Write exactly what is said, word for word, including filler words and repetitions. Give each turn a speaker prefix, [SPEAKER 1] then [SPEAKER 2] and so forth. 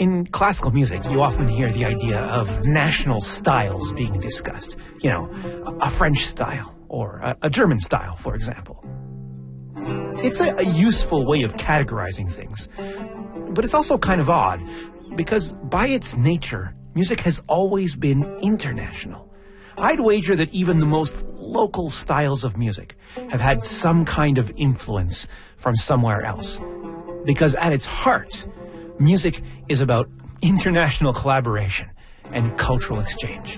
[SPEAKER 1] In classical music, you often hear the idea of national styles being discussed. You know, a French style or a, a German style, for example. It's a, a useful way of categorizing things, but it's also kind of odd because by its nature, music has always been international. I'd wager that even the most local styles of music have had some kind of influence from somewhere else. Because at its heart, music is about international collaboration and cultural exchange.